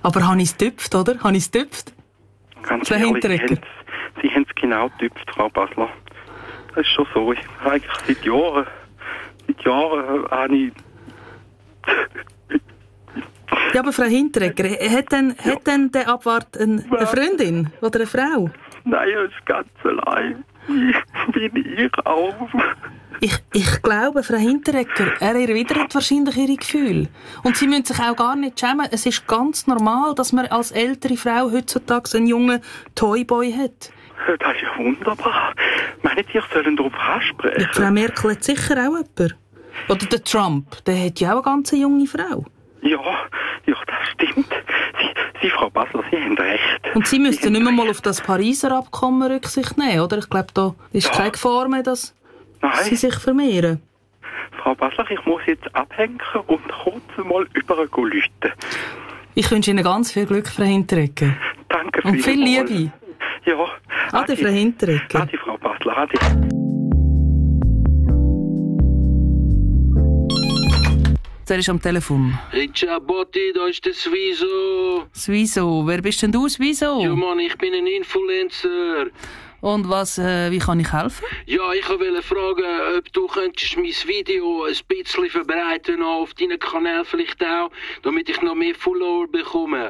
Aber habe ich es getüpft, oder? Habe ich es getüpft? Ganz ehrlich, Sie haben es genau getüpft, Frau Basler. Das ist schon so. Ich habe eigentlich seit Jahren habe ich... Ja, aber Frau Hinteregger, hat denn der Abwart eine Freundin oder eine Frau? Nein, er ist ganz allein. Bin ich auch. Ich glaube, Frau Hinteregger, er erwidert wahrscheinlich ihre Gefühle. Und Sie müssen sich auch gar nicht schämen. Es ist ganz normal, dass man als ältere Frau heutzutage einen jungen Toyboy hat. Das ist ja wunderbar. Meinen Sie, ich soll darauf ansprechen? Ja, Frau Merkel hat sicher auch jemanden. Oder der Trump, der hat ja auch eine ganz junge Frau. Ja, das stimmt. Sie, Frau Basler, Sie haben recht. Und Sie müssten nicht mehr mal auf das Pariser Abkommen Rücksicht nehmen, oder? Ich glaube, da ist keine Gefahr mehr, dass Sie sich vermehren. Frau Basler, ich muss jetzt abhängen und kurz mal überlüten. Ich wünsche Ihnen ganz viel Glück, Frau Hinteregger. Danke und viel Liebe. Ja. Ade, Frau Hinteregger. Ade, Frau Basler. Ade. Der ist am Telefon. Hey, ciao Botti, da ist der Swiso. Swiso, wer bist denn du, Swiso? Ja Mann, ich bin ein Influencer. Und wie kann ich helfen? Ja, ich wollte fragen, ob du könntest mein Video ein bisschen verbreiten auf deinen Kanal vielleicht auch, damit ich noch mehr Follower bekomme.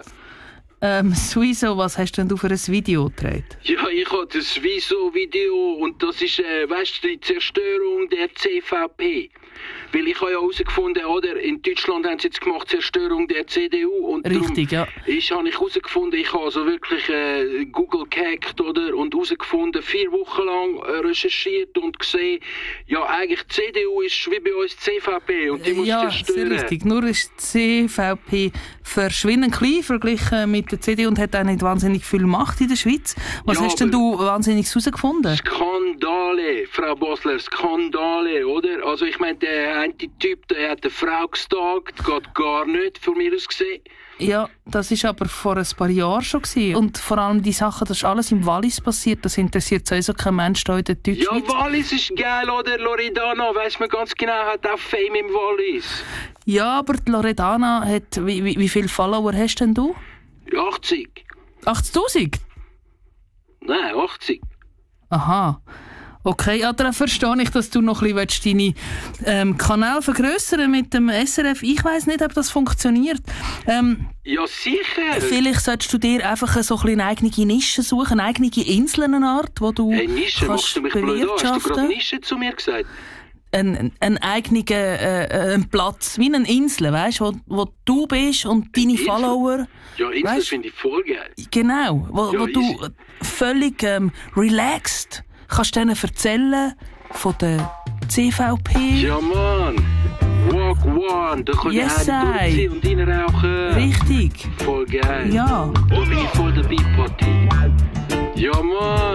Swiso, was hast denn du für ein Video gedreht? Ja, ich habe das Swiso-Video und das ist, weißt du, die Zerstörung der CVP. Weil ich habe ja herausgefunden, oder, in Deutschland haben sie jetzt gemacht, Zerstörung der CDU. Und richtig, ja. Habe ich herausgefunden, ich habe also wirklich Google gehackt, oder, und herausgefunden, 4 Wochen lang recherchiert und gesehen, ja, eigentlich die CDU ist wie bei uns die CVP und die muss zerstören. Ja, sehr richtig. Nur ist die CVP verschwindend klein verglichen mit der CDU und hat auch nicht wahnsinnig viel Macht in der Schweiz. Was hast denn du wahnsinnig herausgefunden? Skandale, Frau Basler, Skandale, oder? Also ich meine, der eine Typ, der hat eine Frau gestalkt, geht gar nicht, von mir aus gesehen. Ja, das war aber vor ein paar Jahren schon gewesen. Und vor allem die Sachen, das ist alles im Wallis passiert, das interessiert sowieso kein Mensch da in der Deutschschweiz. Ja, Wallis ist geil, oder? Loredana, weiss man ganz genau, hat auch Fame im Wallis. Ja, aber die Loredana hat... Wie viele Follower hast denn du? 80. 80'000? Nein, 80. Aha. Okay, ja, dann verstehe ich, dass du noch ein bisschen deine Kanäle vergrössern mit dem SRF. Ich weiss nicht, ob das funktioniert. Ja, sicher. Vielleicht solltest du dir einfach so eine eigene Nische suchen, eine eigene Insel, eine Art, wo du Nische, kannst machst du mich blöd an? Hast du gerade Nische zu mir gesagt? Ein eigenen Platz, wie eine Insel, weißt, wo du bist und deine Follower. Ja, Insel finde ich voll geil. Genau, wo du völlig relaxed kannst denen erzählen von der CVP. Ja, Mann. Walk one. Da kann ich durchziehen und reinrauchen. Richtig. Voll geil. Ja. Da bin ich voll dabei, Party. Ja, Mann.